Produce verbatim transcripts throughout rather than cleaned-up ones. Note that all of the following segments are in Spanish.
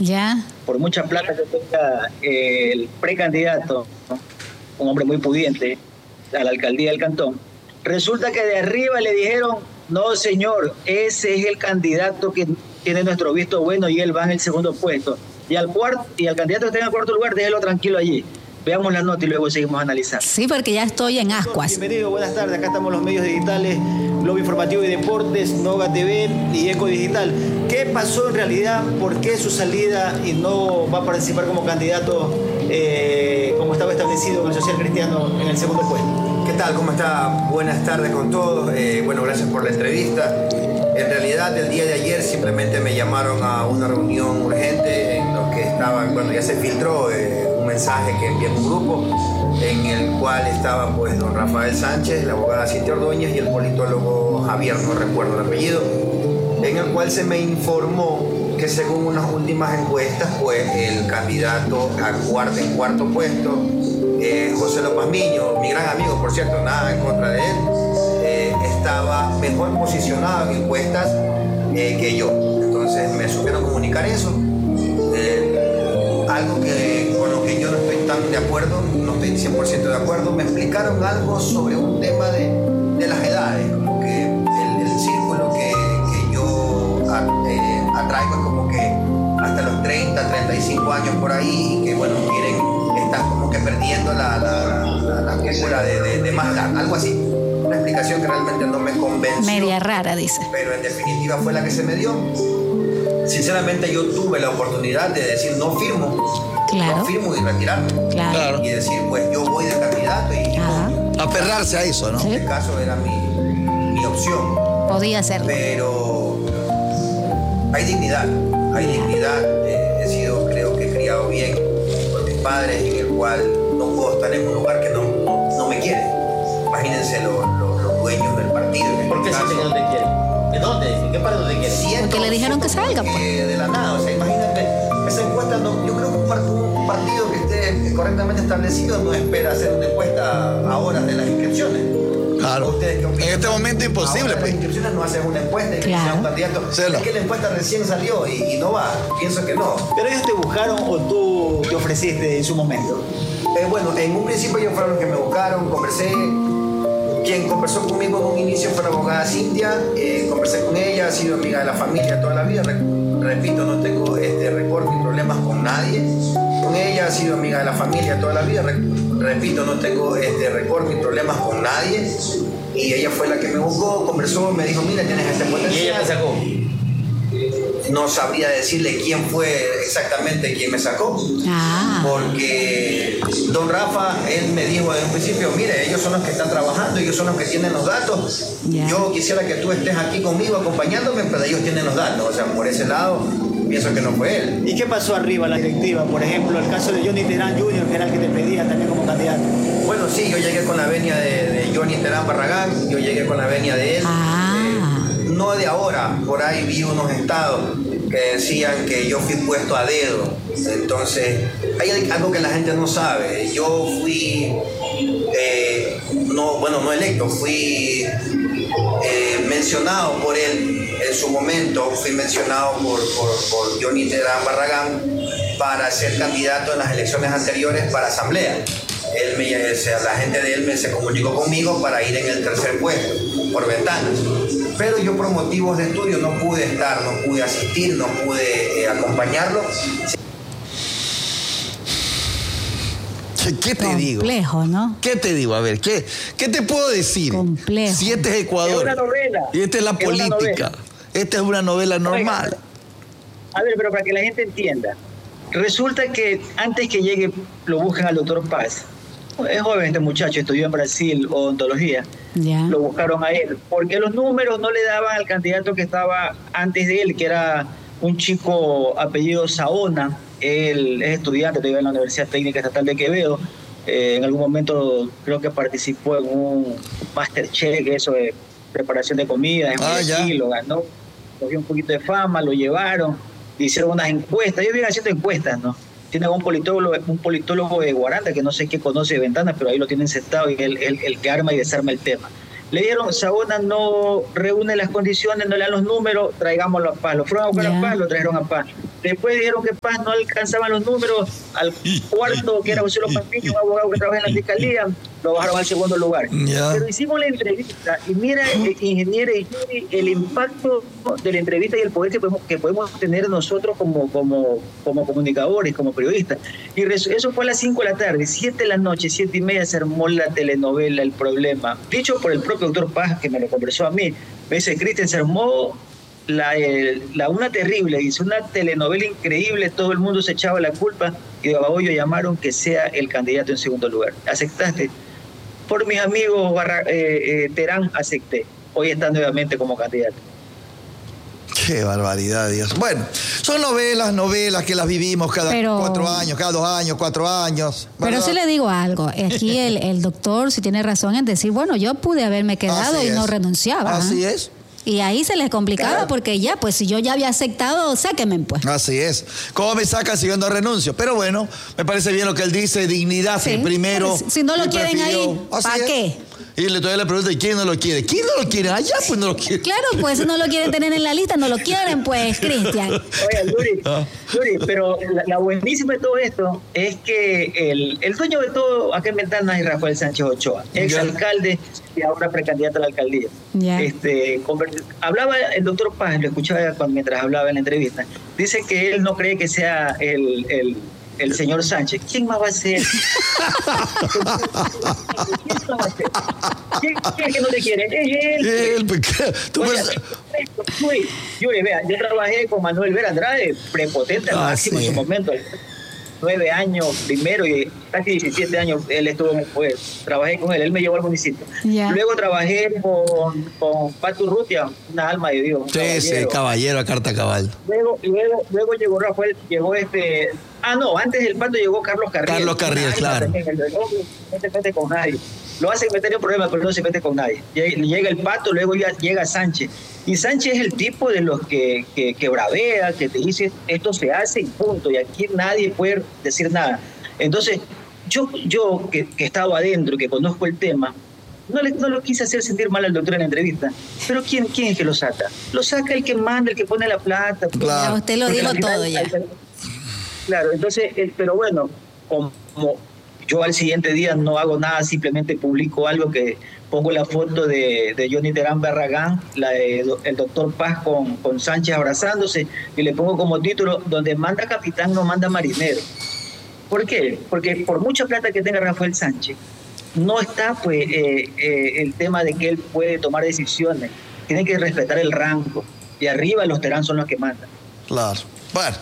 Ya. Por mucha plata que tenga eh, el precandidato, ¿no? Un hombre muy pudiente, a la alcaldía del cantón, resulta que de arriba le dijeron, no señor, ese es el candidato que tiene nuestro visto bueno y él va en el segundo puesto. Y al cuarto, y al candidato que está en el cuarto lugar, déjelo tranquilo allí. Veamos la nota y luego seguimos analizando. Sí, porque ya estoy en ascuas. Bienvenido, buenas tardes. Acá estamos los medios digitales, Globo Informativo y Deportes, Noga T V y Eco Digital. ¿Qué pasó en realidad? ¿Por qué su salida y no va a participar como candidato eh, como estaba establecido con el Social Cristiano en el segundo puesto? ¿Qué tal? ¿Cómo está? Buenas tardes con todos. Eh, bueno, gracias por la entrevista. En realidad, el día de ayer simplemente me llamaron a una reunión urgente en lo que estaban, bueno, ya se filtró eh, un mensaje que envié a un grupo en el cual estaba pues don Rafael Sánchez, la abogada Cintia Ordóñez y el politólogo Javier, no recuerdo el apellido, en el cual se me informó que según unas últimas encuestas, pues el candidato a cuarto, en cuarto puesto, eh, José López Miño, mi gran amigo, por cierto, nada en contra de él, eh, estaba mejor posicionado en encuestas eh, que yo. Entonces me supieron comunicar eso, eh, algo que, con lo que yo no estoy tan de acuerdo, no estoy cien por ciento de acuerdo. Me explicaron algo sobre un tema de, de las edades, como que el, el círculo que, que yo eh, atraigo es como que hasta los treinta, treinta y cinco años por ahí, y que bueno, quieren, están como que perdiendo la, la, la, la cúpula de, de, de más edad, algo así. Una explicación que realmente no me convenció. Media rara, dice. Pero en definitiva fue la que se me dio. Sinceramente yo tuve la oportunidad de decir no firmo, claro. no firmo y retirarme. Claro. Y decir pues yo voy de candidato y no. Aferrarse a eso, ¿no? Sí. En este caso era mi, mi opción. Podía ser. Pero hay dignidad, hay dignidad. Eh, he sido, creo que he criado bien por mis padres, en el cual no puedo estar en un lugar que no, no, no me quiere. Imagínense los, los, los dueños del partido. ¿Por qué sienten que no te quieren? ¿De dónde? ¿En qué parte no te quieren? Siento, Porque le dijeron que salga, pues. De la nada, o sea, imagínate, esa encuesta, no, yo creo que un, part, un partido que esté correctamente establecido no espera hacer una encuesta a horas de las inscripciones. Claro. ¿Ustedes qué opinan? En este momento imposible. Ahora, Pues. las inscripciones no hacen una encuesta y Claro. sea un candidato. Celo. Es que la encuesta recién salió y, y no va. Pienso que no. ¿Pero ellos te buscaron o tú te ofreciste en su momento? Eh, bueno, en un principio ellos fueron los que me buscaron, conversé. Quien conversó conmigo en un inicio fue la abogada Cintia, eh, conversé con ella, ha sido amiga de la familia toda la vida, Re repito, no tengo este récord ni problemas con nadie, con ella ha sido amiga de la familia toda la vida, Re repito, no tengo este récord ni problemas con nadie, y ella fue la que me buscó, conversó, me dijo, mira, tienes este potencial. ¿Y ella te sacó? No sabría decirle quién fue exactamente quien me sacó, Ah. porque don Rafa, él me dijo desde un principio, mire, ellos son los que están trabajando, ellos son los que tienen los datos, Yeah. yo quisiera que tú estés aquí conmigo acompañándome, pero ellos tienen los datos, o sea, por ese lado, pienso que no fue él. ¿Y qué pasó arriba la directiva? Por ejemplo, el caso de Johnny Terán junior, que era el que te pedía también como candidato. Bueno, sí, yo llegué con la venia de, de Johnny Terán Barragán, yo llegué con la venia de él. Ah. Eh, no de ahora, por ahí vi unos estados que decían que yo fui puesto a dedo. Entonces, hay algo que la gente no sabe. Yo fui, eh, no, bueno, no electo, fui eh, mencionado por él en su momento, fui mencionado por, por, por Johnny Terán Barragán para ser candidato en las elecciones anteriores para asamblea. Él me, o sea, la gente de él me, se comunicó conmigo para ir en el tercer puesto, por ventanas. Pero yo por motivos de estudio no pude estar, no pude asistir, no pude eh, acompañarlo. ¿Qué, qué te Complejo, digo? Complejo, ¿no? ¿Qué te digo? A ver, ¿qué, qué te puedo decir? Complejo. Si este es Ecuador. Es una novela. Y esta es la Es una política. novela. Esta es una novela normal. Oiga, a ver, pero para que la gente entienda. Resulta que antes que llegue, lo buscan al doctor Paz. Es joven este muchacho, estudió en Brasil odontología. Ya. Lo buscaron a él, porque los números no le daban al candidato que estaba antes de él, que era un chico apellido Saona. Él es estudiante todavía en la Universidad Técnica Estatal de Quevedo. Eh, en algún momento creo que participó en un Masterchef, eso de preparación de comida, en Ah, ya. lo ganó, cogió un poquito de fama, lo llevaron, hicieron unas encuestas. Ellos vienen haciendo encuestas, ¿no? Tienen un politólogo, un politólogo de Guaranda que no sé qué conoce de Ventanas, pero ahí lo tienen sentado y el, el, el que arma y desarma el tema. Le dieron, Saona no reúne las condiciones, no le dan los números, traigámoslo a Paz. Lo fueron a buscar Yeah. a Paz, lo trajeron a Paz. Después dijeron que Paz no alcanzaban los números. Al cuarto, que era José López Piño, un abogado que trabaja en la fiscalía, lo bajaron al segundo lugar. Ya. Pero hicimos la entrevista y mira, eh, ingeniero y el impacto de la entrevista y el poder que podemos, que podemos tener nosotros como, como, como comunicadores, como periodistas. Y eso fue a las cinco de la tarde, siete de la noche, siete y media se armó la telenovela El Problema, dicho por el propio doctor Paz, que me lo conversó a mí. Me dice, Cristian, se armó la, eh, la una terrible, dice, una telenovela increíble, todo el mundo se echaba la culpa y de Baboyo llamaron que sea el candidato en segundo lugar. ¿Aceptaste? Por mis amigos Barra, eh, eh, Terán, acepté. Hoy está nuevamente como candidato. Qué barbaridad, Dios. Bueno, son novelas, novelas que las vivimos cada Pero- cuatro años, cada dos años, cuatro años. Pero ¿verdad? sí le digo algo. Aquí el, el doctor sí tiene razón en decir, bueno, yo pude haberme quedado Así y no es. renunciaba. Así ¿eh? es. Y ahí se les complicaba Claro. porque ya, pues si yo ya había aceptado, sáquenme pues. Así es. ¿Cómo me sacan si yo no renuncio? Pero bueno, me parece bien lo que él dice, dignidad Sí. primero. Si- si no lo y quieren prefirió- ahí, Así ¿pa' es. qué? Y le todavía le pregunta, ¿y quién no lo quiere? ¿Quién no lo quiere? Allá pues no lo quiere. Claro, pues si no lo quieren tener en la lista, no lo quieren, pues, Cristian. Oye, Yuri, Ah. Yuri, pero la, la buenísima de todo esto es que el, el dueño de todo acá en Ventanas es Rafael Sánchez Ochoa, exalcalde y ahora precandidato a la alcaldía. Ya. Este, conver- hablaba el doctor Paz, lo escuchaba cuando, mientras hablaba en la entrevista, dice que él no cree que sea el, el, el señor Sánchez. ¿Quién más va a ser? ¿Quién más va a ser? ¿Quién, quién es que no te quiere? Es él. Él, pues, tú Oye, pues- Yuri, Yuri, vea, yo trabajé con Manuel Vera Andrade, prepotente al Ah, máximo sí. en su momento. Nueve años primero y casi diecisiete años él estuvo, pues, trabajé con él, él me llevó al municipio. Ya. Luego trabajé con, con Patu Rutia, una alma de Dios. un Sí, sí, caballero. caballero a carta cabal. Luego, luego, luego llegó Rafael, llegó este... Ah, no, antes del Pato llegó Carlos Carriel. Carlos Carriel, Una alma claro. también, el del hombre, no se mete con nadie. Lo hace meter en problemas, pero no se mete con nadie. Llega, llega el Pato, luego ya llega Sánchez. Y Sánchez es el tipo de los que, que, que bravea, que te dice esto se hace y punto. Y aquí nadie puede decir nada. Entonces, yo, yo que, que he estado adentro, que conozco el tema, no, le, no lo quise hacer sentir mal al doctor en la entrevista. Pero ¿quién, quién es que lo saca? Lo saca el que manda, el que pone la plata. pues. Claro. Ya, usted lo Porque dijo al final- todo ya. Claro, entonces, eh, pero bueno, como yo al siguiente día no hago nada, simplemente publico algo que pongo la foto de, de Johnny Terán Barragán, la de do- el doctor Paz con, con Sánchez abrazándose, y le pongo como título, donde manda capitán no manda marinero. ¿Por qué? Porque por mucha plata que tenga Rafael Sánchez, no está pues eh, eh, el tema de que él puede tomar decisiones, tiene que respetar el rango, y arriba los Terán son los que mandan. Claro. Bueno,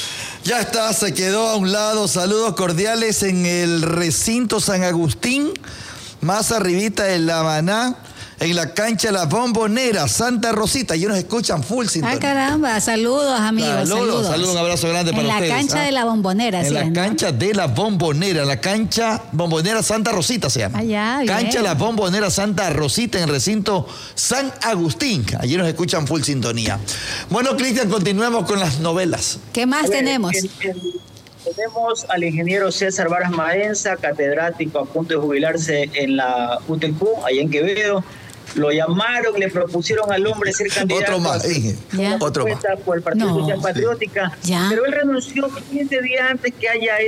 ya está, se quedó a un lado. Saludos cordiales en el recinto San Agustín, más arribita de La Maná, en la cancha La Bombonera, Santa Rosita. Y nos escuchan full Ah, sintonía. caramba, saludos, amigos. Saludos, Saludos, saludos, un abrazo grande para en ustedes. la cancha ¿ah? de la Bombonera, En sí, la ¿no? cancha de la Bombonera, en la cancha Bombonera Santa Rosita se llama. Ah, ya, bien. Cancha La Bombonera Santa Rosita en el recinto San Agustín. Allí nos escuchan full sintonía. Bueno, Cristian, continuemos con las novelas. ¿Qué más A ver, tenemos? el- el- tenemos al ingeniero César Varas Maenza, catedrático a punto de jubilarse en la U T Q, allá en Quevedo. Lo llamaron, le propusieron al hombre ser candidato Otro más, a- dije. Ya. Otro más. por el Partido No. Social Patriótica, Ya. pero él renunció quince días antes que haya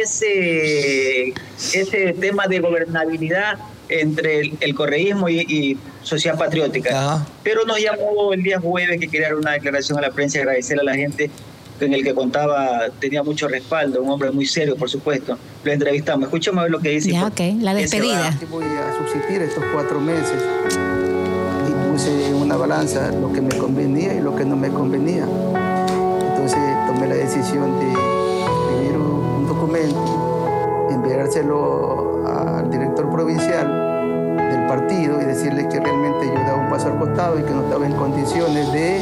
ese, ese tema de gobernabilidad entre el, el correísmo y, y Social Patriótica. Ajá. Pero nos llamó el día jueves que quería dar una declaración a la prensa y agradecer a la gente en el que contaba, tenía mucho respaldo, un hombre muy serio, por supuesto. Lo entrevistamos. Escúchame a ver lo que dice. Ya, porque ok, la él se va. despedida. Voy a subsistir estos cuatro meses y puse en una balanza lo que me convenía y lo que no me convenía. Entonces tomé la decisión de escribir un documento, enviárselo al director provincial del partido y decirle que realmente yo daba un paso al costado y que no estaba en condiciones de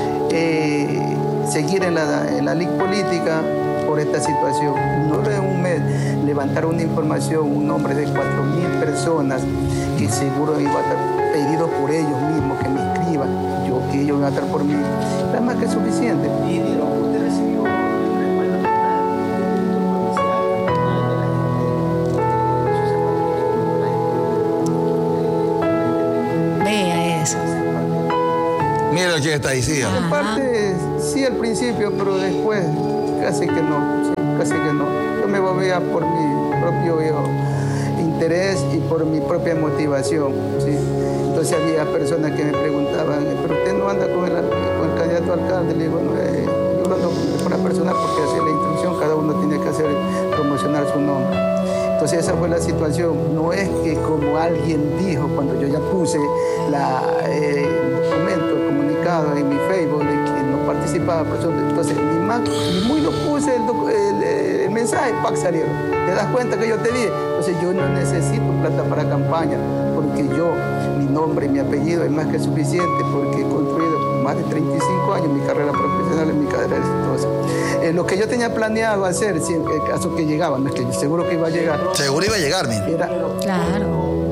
eh, seguir en la, en la liga política por esta situación. No de un mes levantar una información, un nombre de cuatro mil personas que seguro iba a estar pedido por ellos mismos que me inscriban, yo que ellos iban a estar por mí, era más que suficiente. Y usted recibió el respaldo Vea eso. Mira lo que está diciendo. Ah. En parte, sí al principio, pero después casi que no, sí, casi que no. Yo me movía por mi propio yo, interés y por mi propia motivación, ¿sí? Entonces había personas que me preguntaban, pero usted no anda con el, con el candidato a alcalde. Le digo, no, eh, yo lo ando por la persona porque así es la instrucción, cada uno tiene que hacer, promocionar su nombre. Entonces esa fue la situación. No es que como alguien dijo cuando yo ya puse la, eh, el documento, el comunicado en mi Facebook de que no participaba, entonces ni más, ni muy lo puse el, el, el mensaje, ¡pac! Salieron. ¿Te das cuenta que yo te dije? Entonces yo no necesito plata para campaña, porque yo, mi nombre y mi apellido es más que suficiente, porque he construido por más de treinta y cinco años mi carrera profesional, en mi carrera exitosa. Eh, lo que yo tenía planeado hacer, si en el caso que llegaba, no es que yo seguro que iba a llegar. Seguro iba a llegar, mira. Era, Claro.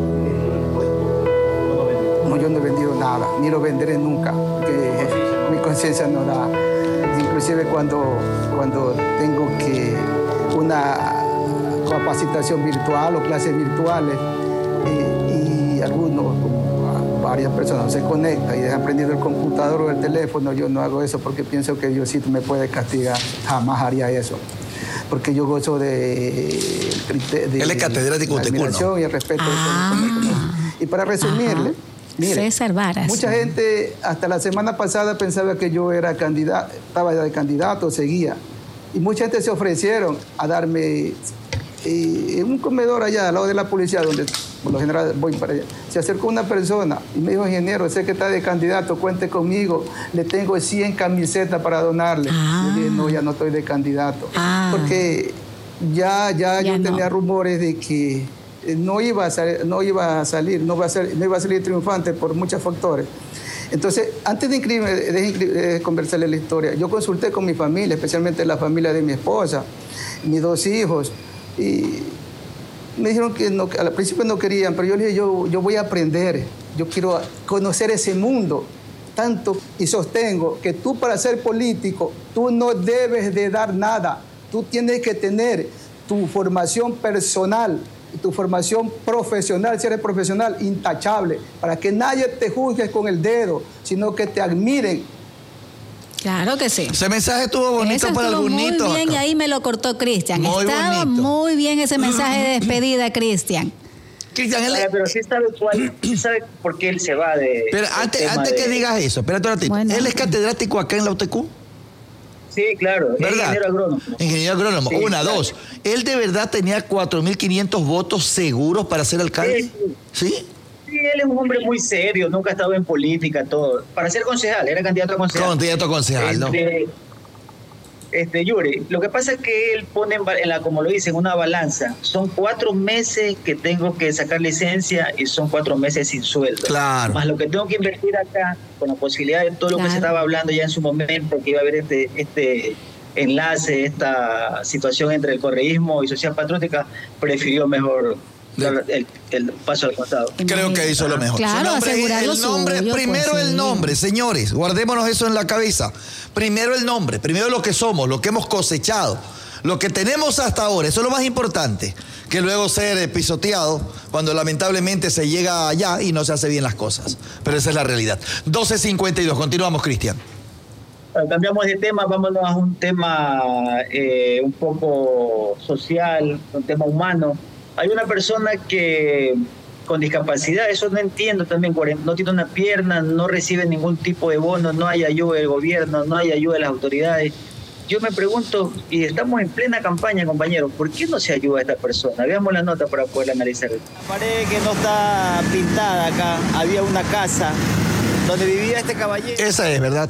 no, yo no he vendido nada, ni lo venderé nunca, porque mi conciencia no da. Inclusive cuando, cuando tengo que una capacitación virtual o clases virtuales eh, y algunos, varias personas se conectan y dejan prendido el computador o el teléfono, yo no hago eso porque pienso que Diosito me puede castigar, jamás haría eso. Porque yo gozo de... de Él es catedrático de admiración y el respeto. Ah. De y para resumirle, Ajá. mire, César Varas. mucha gente hasta la semana pasada pensaba que yo era candidato, estaba de candidato, seguía. Y mucha gente se ofrecieron a darme eh, en un comedor allá al lado de la policía, donde por lo general voy para allá. Se acercó una persona y me dijo, ingeniero, sé que está de candidato, cuente conmigo, le tengo cien camisetas para donarle. Ah. Yo dije, no, ya no estoy de candidato. Ah. Porque ya, ya, Ya yo no. tenía rumores de que eh, no iba a salir, no iba a salir, no iba a, ser, no iba a salir triunfante por muchos factores. Entonces, antes de, inscribirme, de, inscri- de conversarle la historia, yo consulté con mi familia, especialmente la familia de mi esposa, mis dos hijos, y me dijeron que, no, que al principio no querían, pero yo les dije, yo, yo voy a aprender, yo quiero conocer ese mundo, tanto, y sostengo que tú para ser político, tú no debes de dar nada, tú tienes que tener tu formación personal, tu formación profesional, si eres profesional, intachable, para que nadie te juzgue con el dedo, sino que te admiren. Claro que sí. Ese mensaje estuvo bonito Eso para estuvo algún muy hito. bien y acá. ahí me lo cortó Cristian. Muy Estaba bonito. muy bien ese mensaje de despedida, Cristian. Cristian, él- Ahora, pero sí sabe cuál, sí sabe por qué él se va de. pero del antes, tema antes que de- digas eso, espérate un ratito. Bueno. Él es catedrático acá en la U T Q. Sí, claro, es ¿Verdad? ingeniero agrónomo. Ingeniero agrónomo. Sí, Una, claro. dos. ¿Él de verdad tenía cuatro mil quinientos votos seguros para ser alcalde? Sí, ¿Sí? Sí, él es un hombre muy serio, nunca ha estado en política, todo. Para ser concejal, era candidato a concejal. Candidato a concejal, ¿no? Este, este, Yuri, lo que pasa es que él pone, en, ba- en la, como lo dice, en una balanza. Son cuatro meses que tengo que sacar licencia y son cuatro meses sin sueldo. Claro. Más lo que tengo que invertir acá, con la posibilidad de todo lo que Claro. se estaba hablando ya en su momento, que iba a haber este, este enlace, esta situación entre el correísmo y Sociedad Patriótica, prefirió mejor dar el, el paso al costado. Creo que hizo lo mejor. Claro, Su nombre, asegurar lo el nombre, suyo, primero pues, el sí. nombre, señores, guardémonos eso en la cabeza. Primero el nombre, primero lo que somos, lo que hemos cosechado, lo que tenemos hasta ahora, eso es lo más importante, que luego ser eh, pisoteado cuando lamentablemente se llega allá y no se hace bien las cosas. Pero esa es la realidad. doce cincuenta y dos, continuamos, Cristian. Bueno, cambiamos de tema, vámonos a un tema eh, un poco social, un tema humano. Hay una persona que con discapacidad, eso no entiendo también, no tiene una pierna, no recibe ningún tipo de bono, no hay ayuda del gobierno, no hay ayuda de las autoridades. Yo me pregunto, y estamos en plena campaña, compañeros, ¿por qué no se ayuda a esta persona? Veamos la nota para poder analizar. La pared que no está pintada acá, había una casa donde vivía este caballero. Esa es, ¿verdad?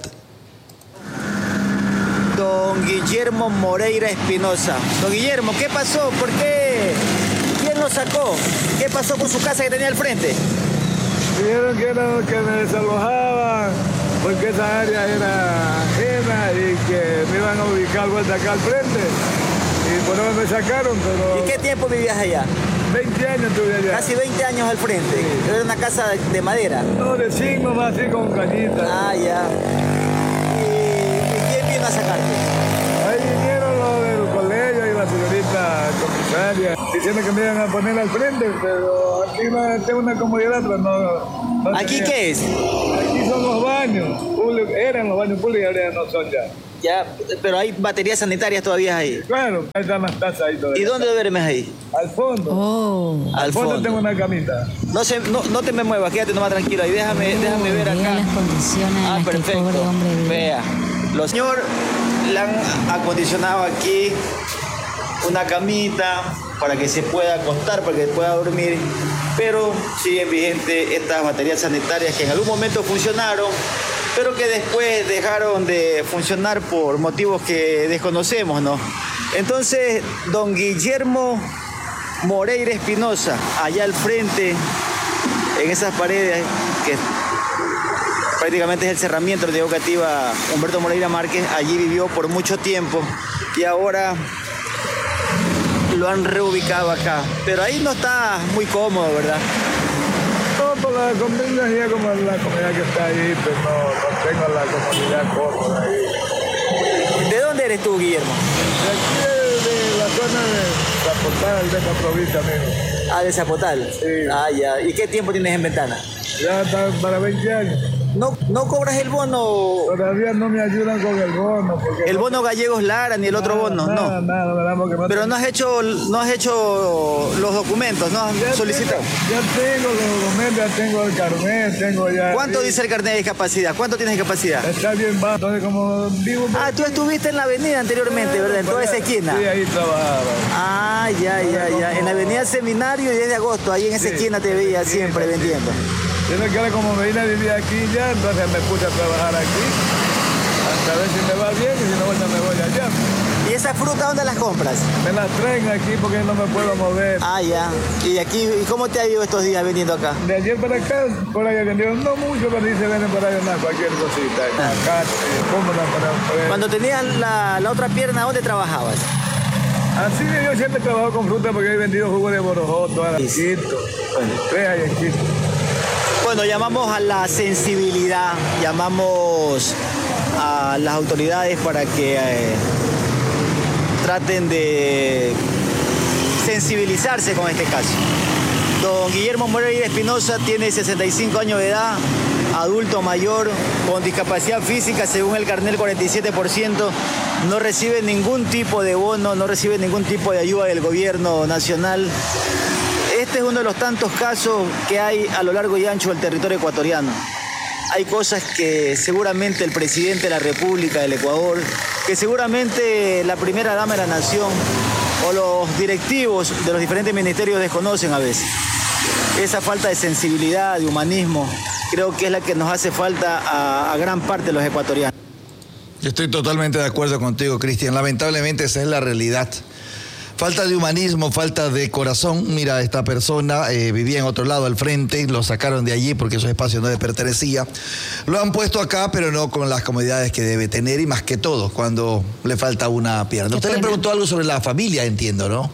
Don Guillermo Moreira Espinosa. Don Guillermo, ¿qué pasó? ¿Por qué? ¿Quién lo sacó? ¿Qué pasó con su casa que tenía al frente? Dijeron que era que me desalojaban porque esa área era ajena y que me iban a ubicar vuelta acá al frente. Y por eso me sacaron, pero ¿Y qué tiempo vivías allá? veinte años tuve allá. Casi veinte años al frente. Era una casa de madera. No, de signo más así con cañitas. Ah, ya. ¿Y, y quién vino a sacarte? Ahí vinieron los del colegio y la señorita comisaria diciendo que me iban a poner al frente, pero aquí no tengo una comodidad, pero no... no ¿Aquí tenía. qué es? Aquí son los baños públicos, eran los baños públicos y ahora no son ya. Ya, pero hay baterías sanitarias todavía ahí. Claro, ahí están las tazas ahí todavía. ¿Y dónde duermes ahí? Al fondo. Oh. Al, Al fondo, fondo. tengo una camita. No, se, no, no te me muevas, quédate nomás tranquilo ahí, déjame, déjame ver Vea acá. las condiciones en Ah, las que el pobre perfecto. hombre vive. Vea, los señor le han acondicionado aquí una camita para que se pueda acostar, para que pueda dormir, pero siguen vigentes estas baterías sanitarias que en algún momento funcionaron, pero que después dejaron de funcionar por motivos que desconocemos, ¿no? Entonces, don Guillermo Moreira Espinosa, allá al frente, en esas paredes, que prácticamente es el cerramiento de la educativa Humberto Moreira Márquez, allí vivió por mucho tiempo y ahora lo han reubicado acá. Pero ahí no está muy cómodo, ¿verdad? No, por la comida ya como la comida que está ahí, pues no, no tengo la comodidad cómoda ahí. ¿De dónde eres tú, Guillermo? De aquí de, de la zona de Zapotal, de esta provincia mismo. Ah, de Zapotal. Sí. Ah, ya. ¿Y qué tiempo tienes en Ventana? Ya está para veinte años. ¿No, no cobras el bono? Todavía no me ayudan con el bono. Porque El no- bono Gallegos Lara ni el otro nada, bono, nada, no. Nada, ¿verdad? Porque no Pero no has hecho, no has hecho los documentos, no has Ya solicitado. tengo- Ya tengo los documentos, ya tengo el carnet, tengo ya... ¿Cuánto sí, dice el carnet de discapacidad? ¿Cuánto tienes discapacidad? Está bien bajo, entonces como vivo... Ah, tú estuviste en la avenida anteriormente, ¿verdad? En toda esa esquina. Sí, ahí trabajaba. Ah, ya, ya, ya. En la avenida Seminario y diez de agosto, ahí en esa Sí, esquina te veía sí, siempre sí. vendiendo. Tiene que ahora como me vine a vivir aquí ya, entonces me puse a trabajar aquí. Hasta ver si me va bien y si no, bueno, me voy allá. ¿Y esa fruta dónde las compras? Me las traen aquí porque no me puedo mover. Ah, ya. ¿Y aquí, y cómo te ha ido estos días vendiendo acá? De ayer para acá, por ahí vendieron, no mucho, pero dice venden por ahí una cualquier cosita. Acá, eh, cómoda para poder. Cuando tenías la, la otra pierna, ¿dónde trabajabas? Así que yo siempre trabajo con fruta porque he vendido jugo de borojó, toda la Sí. Quito. Tres ahí en Quito. Bueno, llamamos a la sensibilidad, llamamos a las autoridades para que eh, traten de sensibilizarse con este caso. Don Guillermo Moreira Espinosa tiene sesenta y cinco años de edad, adulto mayor, con discapacidad física, según el carnet, el cuarenta y siete por ciento, no recibe ningún tipo de bono, no recibe ningún tipo de ayuda del gobierno nacional. Este es uno de los tantos casos que hay a lo largo y ancho del territorio ecuatoriano. Hay cosas que seguramente el presidente de la República del Ecuador, que seguramente la primera dama de la nación o los directivos de los diferentes ministerios desconocen a veces. Esa falta de sensibilidad, de humanismo, creo que es la que nos hace falta a, a gran parte de los ecuatorianos. Yo estoy totalmente de acuerdo contigo, Cristian. Lamentablemente esa es la realidad. Falta de humanismo, falta de corazón. Mira, esta persona eh, vivía en otro lado al frente, lo sacaron de allí porque esos espacios no le pertenecía. Lo han puesto acá, pero no con las comodidades que debe tener y más que todo, cuando le falta una pierna. Qué Usted le pena. preguntó algo sobre la familia, entiendo, ¿no?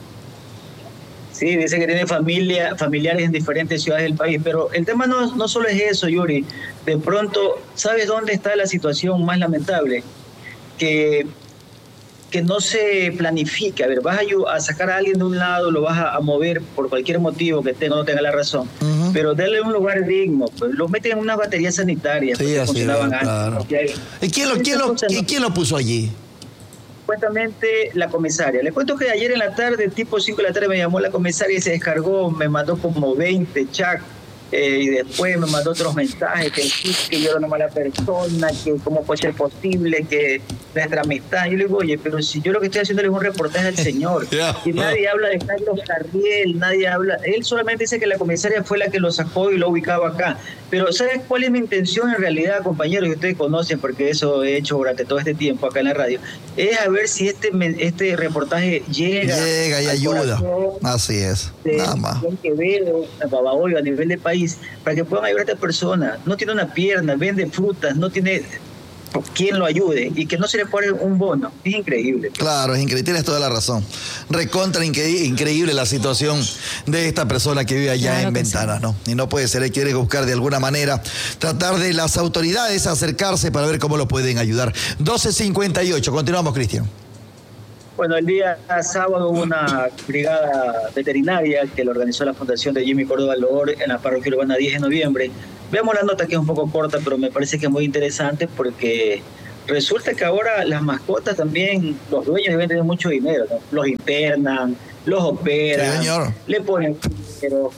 Sí, dice que tiene familia, familiares en diferentes ciudades del país, pero el tema no, no solo es eso, Yuri. De pronto, ¿sabes dónde está la situación más lamentable? Que, que no se planifica. A ver, vas a, ayu- a sacar a alguien de un lado, lo vas a, a mover por cualquier motivo que tenga o no tenga la razón, Ujú. pero darle un lugar digno, pues lo meten en una batería sanitaria. Sí, porque así funcionaban es, antes, claro. porque hay- ¿Y quién lo, quién lo, Esas cosas no- y quién lo puso allí? Supuestamente la comisaria. Les cuento que ayer en la tarde, tipo cinco de la tarde, me llamó la comisaria y se descargó, me mandó como veinte chats, eh, y después me mandó otros mensajes que, sí, que yo era una mala persona, que cómo puede ser posible, que nuestra amistad. Yo le digo, oye, pero si yo lo que estoy haciendo es un reportaje al señor, Ya. y nadie habla de Carlos Carriel, nadie habla, él solamente dice que la comisaria fue la que lo sacó y lo ubicaba acá. Pero ¿sabes cuál es mi intención en realidad, compañeros? Que ustedes conocen, porque eso he hecho durante todo este tiempo acá en la radio, es a ver si este, men- este reportaje llega. Llega y al ayuda. corazón Así es, de nada más. Miguel Quevedo, a Babahoyo, a nivel del país, para que puedan ayudar a esta persona. No tiene una pierna, vende frutas, no tiene quien lo ayude y que no se le pone un bono. Es increíble. Claro, es increíble, tienes toda la razón. Recontra incre- increíble la situación de esta persona que vive allá Claro en que Ventanas, ¿no? Y no puede ser, él quiere buscar de alguna manera, tratar de las autoridades acercarse para ver cómo lo pueden ayudar. doce cincuenta y ocho, continuamos, Cristian. Bueno, el día sábado hubo una brigada veterinaria que lo organizó la Fundación de Jimmy Córdoba Loor en la parroquia urbana diez de noviembre. Veamos la nota, que es un poco corta, pero me parece que es muy interesante porque resulta que ahora las mascotas también, los dueños deben tener mucho dinero, ¿no? Los internan, los operan, sí, señor. le ponen dinero.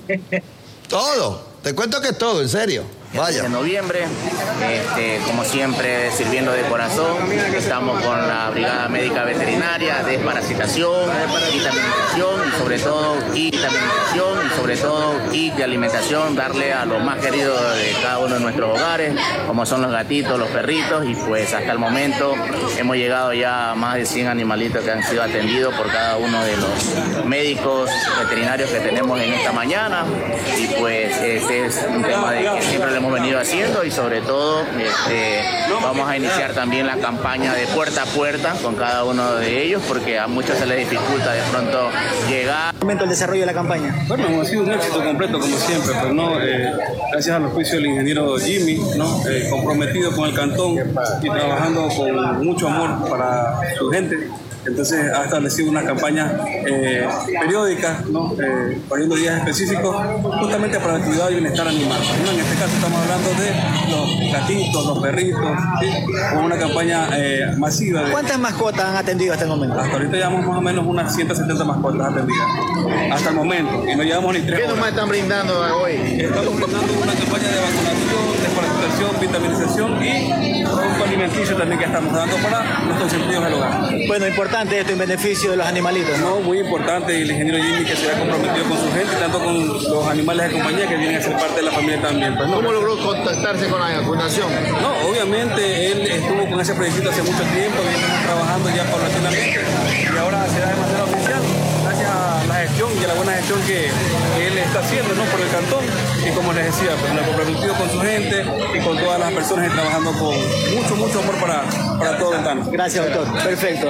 Todo, te cuento que todo, en serio. Vaya. De noviembre, este, como siempre, sirviendo de corazón. Estamos con la Brigada Médica Veterinaria, desparasitación, vitaminización y sobre todo kit de vitaminización y sobre todo kit de alimentación, darle a los más queridos de cada uno de nuestros hogares, como son los gatitos, los perritos, y pues hasta el momento hemos llegado ya a más de cien animalitos que han sido atendidos por cada uno de los médicos veterinarios que tenemos en esta mañana, y pues este es un tema de que siempre lo hemos venido haciendo, y sobre todo este, vamos a iniciar también la campaña de puerta a puerta con cada uno de ellos, porque a muchos se les dificulta de pronto llegar. ¿Momento el desarrollo de la campaña? Bueno, ha sido un éxito completo como siempre, pues no, eh, gracias al auspicio del ingeniero Jimmy, ¿no? Eh, comprometido con el cantón y trabajando con mucho amor para su gente. Entonces ha establecido una campaña eh, periódica, ¿no? eh, poniendo días específicos justamente para la actividad y bienestar animal, ¿no? En este caso estamos hablando de los gatitos, los perritos, ¿sí? Con una campaña eh, masiva. De... ¿Cuántas mascotas han atendido hasta el momento? Hasta ahorita llevamos más o menos unas ciento setenta mascotas atendidas, hasta el momento, y no llevamos ni tres. ¿Qué nomás están brindando hoy? Estamos brindando una campaña de vacunación, desparasitación, vitaminización y producto alimenticio también que estamos dando para los consentidos del hogar. Bueno, importante esto en beneficio de los animalitos. No, muy importante, y el ingeniero Jimmy que se ha comprometido con su gente, tanto con los animales de compañía que vienen a ser parte de la familia también. Pues, ¿no? ¿Cómo logró contactarse con la fundación? No, obviamente él estuvo con ese proyecto hace mucho tiempo, venimos trabajando ya paulatinamente y ahora se da de manera oficial gracias a la gestión y a la buena gestión que, que él está haciendo, ¿no? Por el cantón, y como les decía, pues me comprometido con su gente y con todas las personas y trabajando con mucho, mucho amor para, para todo Ventana. Gracias, doctor. Perfecto.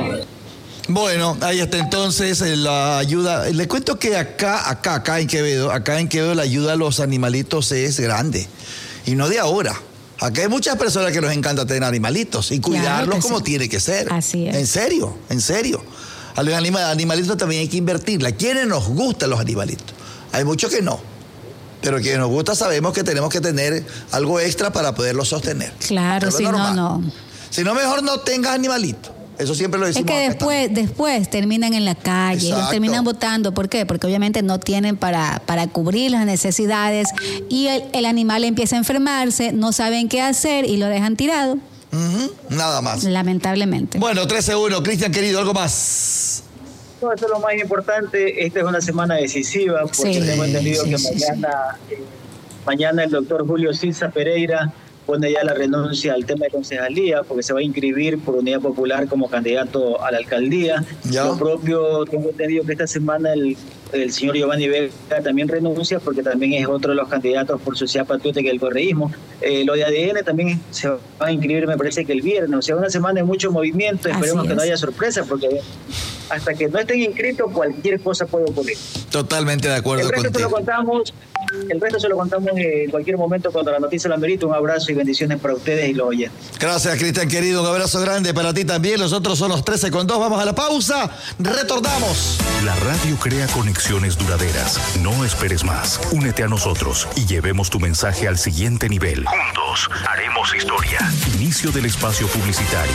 Bueno, ahí está entonces la ayuda. Les cuento que acá, acá, acá en Quevedo, acá en Quevedo la ayuda a los animalitos es grande. Y no de ahora. Acá hay muchas personas que nos encanta tener animalitos y cuidarlos claro como sí. tiene que ser. Así es. En serio, en serio. A los animalitos también hay que invertirle. ¿A quiénes nos gustan los animalitos? Hay muchos que no. Pero quienes nos gusta sabemos que tenemos que tener algo extra para poderlos sostener. Claro, si no, no. Si no, mejor no tengas animalitos. Eso siempre lo decimos. Es que después, después terminan en la calle, los terminan botando. ¿Por qué? Porque obviamente no tienen para, para cubrir las necesidades y el, el animal empieza a enfermarse, no saben qué hacer y lo dejan tirado. Uh-huh. Nada más. Lamentablemente. Bueno, trece uno. Cristian, querido, ¿algo más? No, eso es lo más importante. Esta es una semana decisiva porque sí, tengo entendido sí, que sí, mañana, sí. Eh, mañana el doctor Julio Silsa Pereira pone ya la renuncia al tema de concejalía porque se va a inscribir por Unidad Popular como candidato a la alcaldía. ¿Ya? Lo propio, tengo entendido que esta semana el, el señor Giovanni Vega también renuncia porque también es otro de los candidatos por Sociedad Patriótica y el correísmo. Eh, lo de A D N también se va a inscribir, me parece que el viernes. O sea, una semana de mucho movimiento. Esperemos que no haya sorpresa porque hasta que no estén inscritos cualquier cosa puede ocurrir. Totalmente de acuerdo el resto contigo. Se lo contamos, el resto se lo contamos en cualquier momento cuando la noticia la merita. Un abrazo y bendiciones para ustedes y los oyentes. Gracias, Cristian, querido. Un abrazo grande para ti también. Nosotros son los trece con dos. Vamos a la pausa. Retornamos. La radio crea conexiones duraderas. No esperes más. Únete a nosotros y llevemos tu mensaje al siguiente nivel. Juntos haremos historia. Inicio del espacio publicitario.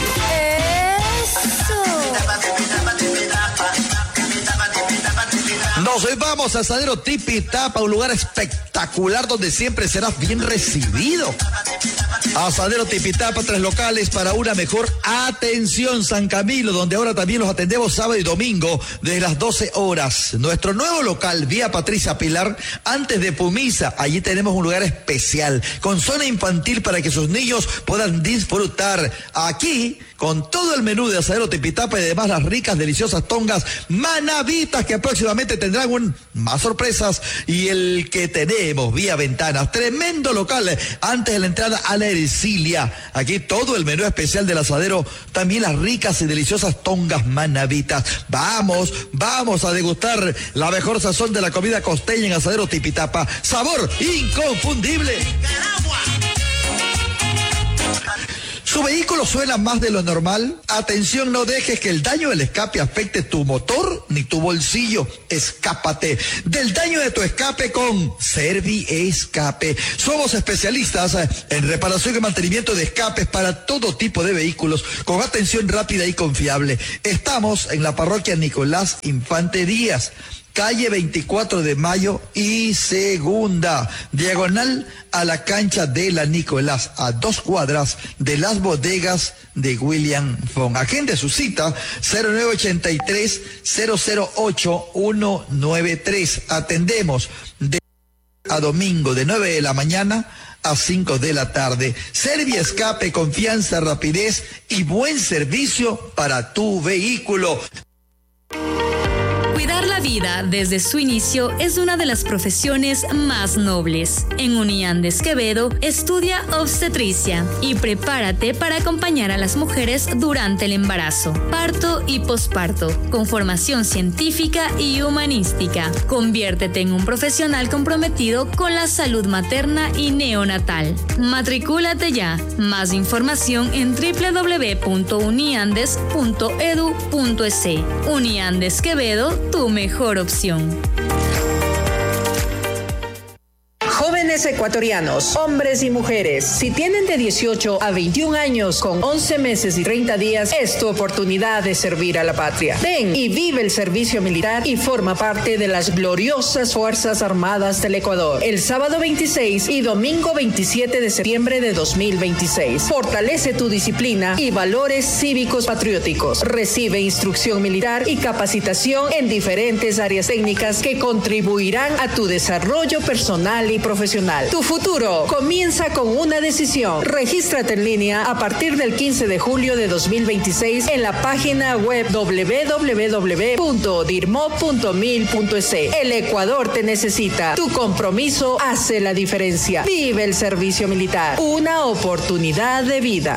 Eso. Nos vamos a Asadero Tipitapa, un lugar espectacular donde siempre serás bien recibido. Asadero Tipitapa, tres locales para una mejor atención. San Camilo, donde ahora también los atendemos sábado y domingo desde las doce horas. Nuestro nuevo local, vía Patricia Pilar, antes de Pumisa. Allí tenemos un lugar especial con zona infantil para que sus niños puedan disfrutar. Aquí, con todo el menú de Asadero Tipitapa y además las ricas, deliciosas tongas manavitas que próximamente tendrán un, más sorpresas. Y el que tenemos vía Ventanas, tremendo local antes de la entrada a la Ercilia. Aquí todo el menú especial del asadero, también las ricas y deliciosas tongas manavitas. Vamos, vamos a degustar la mejor sazón de la comida costeña en Asadero Tipitapa. Sabor inconfundible. ¿Su vehículo suena más de lo normal? Atención, no dejes que el daño del escape afecte tu motor ni tu bolsillo. Escápate del daño de tu escape con Servi Escape. Somos especialistas en reparación y mantenimiento de escapes para todo tipo de vehículos con atención rápida y confiable. Estamos en la parroquia Nicolás Infante Díaz, calle veinticuatro de mayo y segunda, diagonal a la cancha de la Nicolás, a dos cuadras de las bodegas de William Fong. Agende su cita cero nueve ochenta y tres, cero cero ocho, uno nueve tres. Atendemos de a domingo de nueve de la mañana a cinco de la tarde. Servi Escape, confianza, rapidez y buen servicio para tu vehículo. Cuidar la vida desde su inicio es una de las profesiones más nobles. En Uniandes Quevedo, estudia obstetricia y prepárate para acompañar a las mujeres durante el embarazo, parto y posparto, con formación científica y humanística. Conviértete en un profesional comprometido con la salud materna y neonatal. Matricúlate ya. Más información en doble u doble u doble u punto uniandes punto e d u punto e s. Uniandes Quevedo, tu mejor opción. Jóvenes ecuatorianos, hombres y mujeres, si tienen de dieciocho a veintiún años con once meses y treinta días, es tu oportunidad de servir a la patria. Ven y vive el servicio militar y forma parte de las gloriosas Fuerzas Armadas del Ecuador. El sábado veintiséis y domingo veintisiete de septiembre de dos mil veintiséis. Fortalece tu disciplina y valores cívicos patrióticos. Recibe instrucción militar y capacitación en diferentes áreas técnicas que contribuirán a tu desarrollo personal y profesional. Tu futuro comienza con una decisión. Regístrate en línea a partir del quince de julio de dos mil veintiséis en la página web doble u doble u doble u punto dirmo punto mil punto e s. El Ecuador te necesita. Tu compromiso hace la diferencia. Vive el servicio militar. Una oportunidad de vida.